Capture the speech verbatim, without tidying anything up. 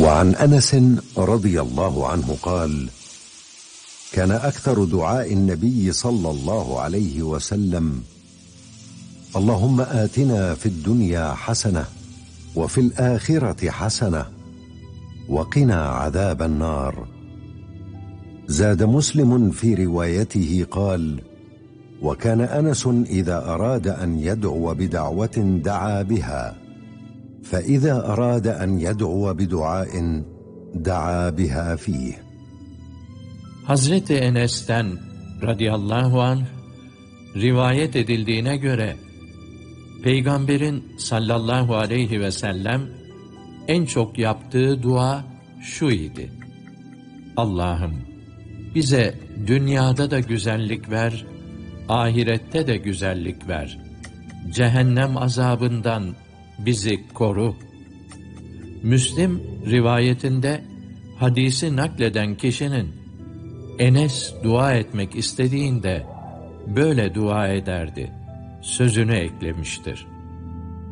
وعن أنس رضي الله عنه قال: كان أكثر دعاء النبي صلى الله عليه وسلم: اللهم آتنا في الدنيا حسنة وفي الآخرة حسنة وقنا عذاب النار. زاد مسلم في روايته قال: وكان أنس إذا أراد أن يدعو بدعوة دعا بها، فإذا أراد أن يدعو بدعاء دعا بها فيه. Hazreti Enes'ten radıyallahu anh rivayet edildiğine göre Peygamberin sallallahu aleyhi ve sellem en çok yaptığı dua şu idi: Allah'ım bize dünyada da güzellik ver, ahirette de güzellik ver. Cehennem azabından bizi koru. Müslim rivayetinde hadisi nakleden kişinin Enes dua etmek istediğinde böyle dua ederdi sözünü eklemiştir.